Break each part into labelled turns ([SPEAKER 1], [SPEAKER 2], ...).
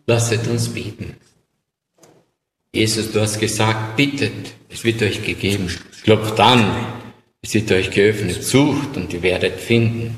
[SPEAKER 1] Lasset uns beten. Jesus, du hast gesagt, bittet, es wird euch gegeben. Klopft an, es wird euch geöffnet. Sucht und ihr werdet finden.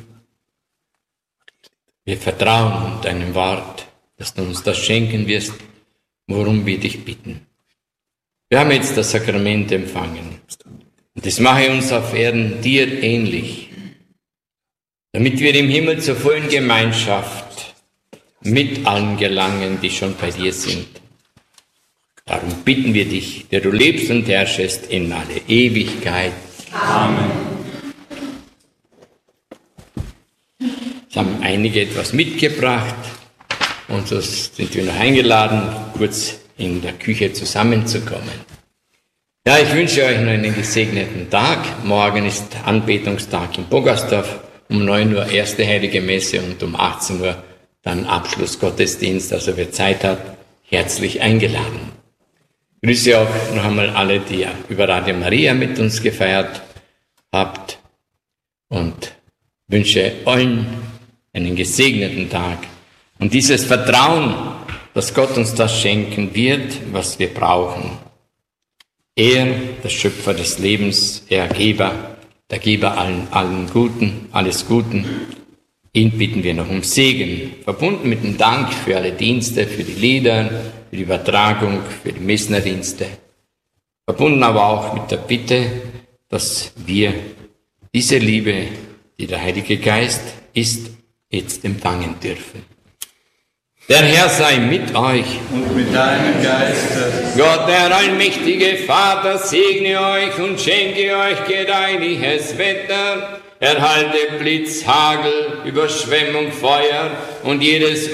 [SPEAKER 1] Wir vertrauen deinem Wort, dass du uns das schenken wirst, worum wir dich bitten. Wir haben jetzt das Sakrament empfangen. Und es mache uns auf Erden dir ähnlich, damit wir im Himmel zur vollen Gemeinschaft mit allen gelangen, die schon bei dir sind. Darum bitten wir dich, der du lebst und herrschest in alle Ewigkeit.
[SPEAKER 2] Amen.
[SPEAKER 1] Es haben einige etwas mitgebracht und so sind wir noch eingeladen, kurz in der Küche zusammenzukommen. Ja, ich wünsche euch noch einen gesegneten Tag. Morgen ist Anbetungstag in Bogersdorf. Um 9 Uhr erste Heilige Messe und um 18 Uhr dann Abschlussgottesdienst. Also wer Zeit hat, herzlich eingeladen. Ich grüße auch noch einmal alle, die über Radio Maria mit uns gefeiert habt und wünsche allen einen gesegneten Tag. Und dieses Vertrauen, dass Gott uns das schenken wird, was wir brauchen. Er, der Schöpfer des Lebens, der Geber allen Guten, alles Guten. Ihn bitten wir noch um Segen, verbunden mit dem Dank für alle Dienste, für die Lieder, für die Übertragung, für die Messnerdienste. Verbunden aber auch mit der Bitte, dass wir diese Liebe, die der Heilige Geist ist, jetzt empfangen dürfen. Der Herr sei mit euch.
[SPEAKER 2] Und mit deinem Geiste.
[SPEAKER 1] Gott, der allmächtige Vater, segne euch und schenke euch gedeihliches Wetter. Erhalte Blitz, Hagel, Überschwemmung, Feuer und jedes